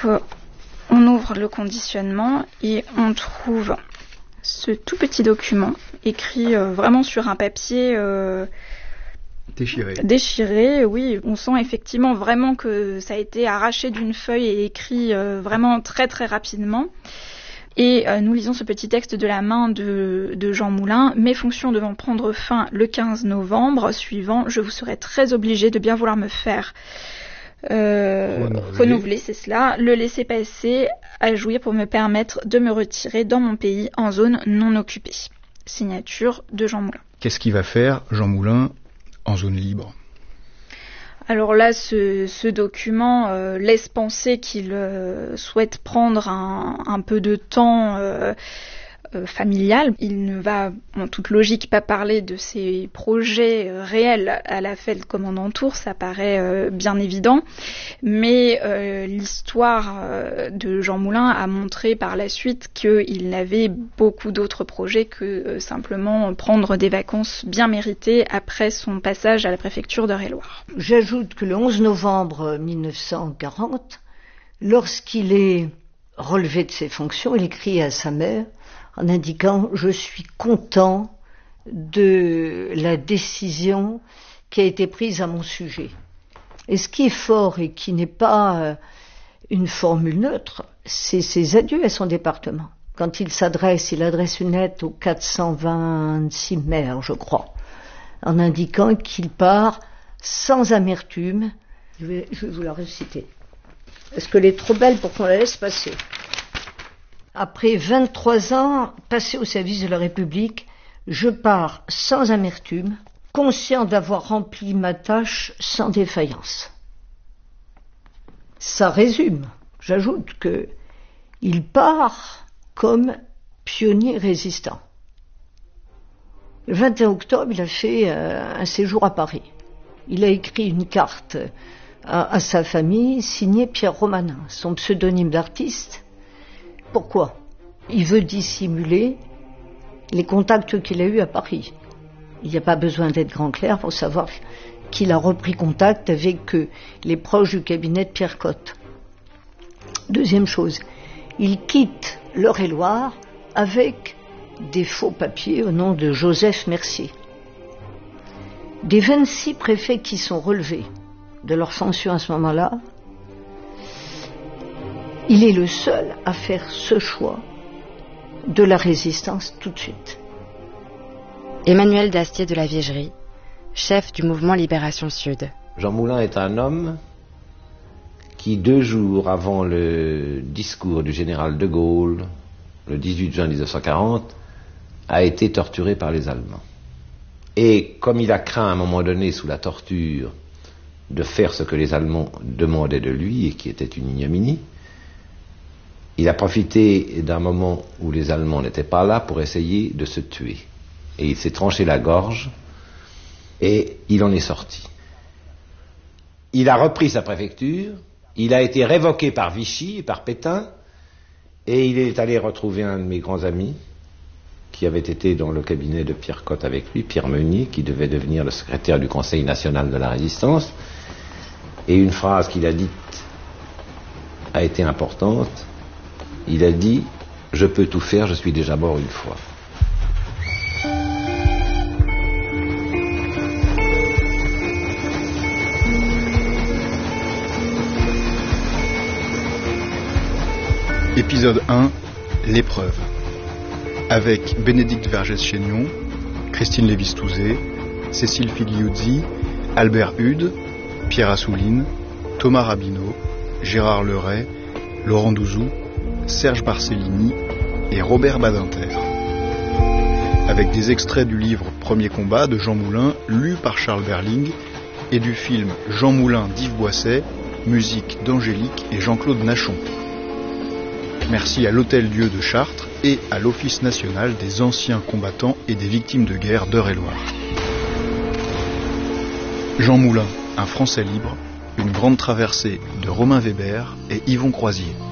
Donc on ouvre le conditionnement et on trouve ce tout petit document écrit vraiment sur un papier déchiré, oui. On sent effectivement vraiment que ça a été arraché d'une feuille et écrit vraiment très très rapidement. Et nous lisons ce petit texte de la main de Jean Moulin. « Mes fonctions devant prendre fin le 15 novembre suivant, je vous serai très obligé de bien vouloir me faire renouveler, c'est cela, le laisser-passer à jouir pour me permettre de me retirer dans mon pays en zone non occupée. » Signature de Jean Moulin. Qu'est-ce qu'il va faire, Jean Moulin, en zone libre ? Alors là, ce document laisse penser qu'il souhaite prendre un peu de temps familial. Il ne va, en toute logique, pas parler de ses projets réels à la fête commandant Tours, ça paraît bien évident. Mais l'histoire de Jean Moulin a montré par la suite qu'il avait beaucoup d'autres projets que simplement prendre des vacances bien méritées après son passage à la préfecture d'Eure-et-Loir. J'ajoute que le 11 novembre 1940, lorsqu'il est relevé de ses fonctions, il écrit à sa mère en indiquant « Je suis content de la décision qui a été prise à mon sujet ». Et ce qui est fort et qui n'est pas une formule neutre, c'est ses adieux à son département. Quand il adresse une lettre aux 426 maires, je crois, en indiquant qu'il part sans amertume. Je vais vous la réciter, parce qu'elle est trop belle pour qu'on la laisse passer. Après 23 ans passés au service de la République, je pars sans amertume, conscient d'avoir rempli ma tâche sans défaillance. Ça résume. J'ajoute qu'il part comme pionnier résistant. Le 21 octobre, il a fait un séjour à Paris. Il a écrit une carte à sa famille signée Pierre Romanin, son pseudonyme d'artiste. Pourquoi ? Il veut dissimuler les contacts qu'il a eus à Paris. Il n'y a pas besoin d'être grand clerc pour savoir qu'il a repris contact avec les proches du cabinet de Pierre Cotte. Deuxième chose, il quitte l'Eure-et-Loir avec des faux papiers au nom de Joseph Mercier. Des 26 préfets qui sont relevés de leur fonction à ce moment-là, il est le seul à faire ce choix de la résistance tout de suite. Emmanuel Dastier de la Vigerie, chef du mouvement Libération Sud. Jean Moulin est un homme qui, 2 jours avant le discours du général de Gaulle, le 18 juin 1940, a été torturé par les Allemands. Et comme il a craint à un moment donné, sous la torture, de faire ce que les Allemands demandaient de lui, et qui était une ignominie, il a profité d'un moment où les Allemands n'étaient pas là pour essayer de se tuer. Et il s'est tranché la gorge, et il en est sorti. Il a repris sa préfecture, il a été révoqué par Vichy et par Pétain, et il est allé retrouver un de mes grands amis, qui avait été dans le cabinet de Pierre Cotte avec lui, Pierre Meunier, qui devait devenir le secrétaire du Conseil national de la Résistance. Et une phrase qu'il a dite a été importante. Il a dit « Je peux tout faire, je suis déjà mort une fois ». Épisode 1, l'épreuve. Avec Bénédicte Vergès-Chaignon, Christine Lévis-Touzé, Cécile Figliuzzi, Albert Hude, Pierre Assouline, Thomas Rabineau, Gérard Leray, Laurent Douzou, Serge Barcellini et Robert Badinter. Avec des extraits du livre Premier combat de Jean Moulin, lu par Charles Berling, et du film Jean Moulin d'Yves Boisset, musique d'Angélique et Jean-Claude Nachon. Merci à l'Hôtel-Dieu de Chartres et à l'Office national des anciens combattants et des victimes de guerre d'Eure-et-Loir. Jean Moulin, un Français libre, une grande traversée de Romain Weber et Yvon Croisier.